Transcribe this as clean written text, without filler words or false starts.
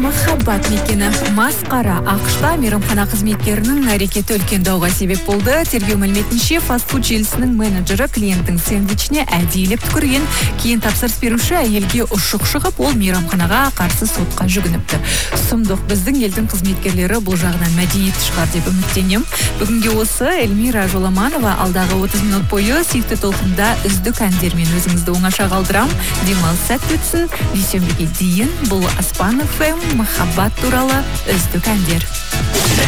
махаббат мекені масқара. ақшта мейрамхана қызметкерінің әрекеті үлкен дауға себеп болды. Тергеу мәліметінше, фастфуд желісінің менеджері клиенттің сэндвичіне әдейілеп түкірген. Кейін тапсырыс беруші әйелге ұшық шығып, ол мейрамханаға қарсы сотқа жүгініпті. Сұмдық, біздің елдің қызметкерлері бұл жағынан мәдениетті шығар деп үміттенем. Бүгінге осы. Эльмира Жоламанова алдағы 30 минут бойы сүйікті толқында үздік әндермен өзіңізді оңаша қалдырам. Демалыс сәтті өтсін. Дүйсенбіге дейін бұл Аспан ФМ махаббат туралы үздік әндер.